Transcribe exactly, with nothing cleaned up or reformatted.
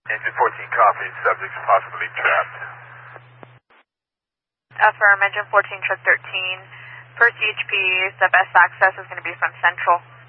Engine fourteen copy. Subjects possibly trapped. Affirm, engine fourteen, truck thirteen. Per C H P, the best access is going to be from Central.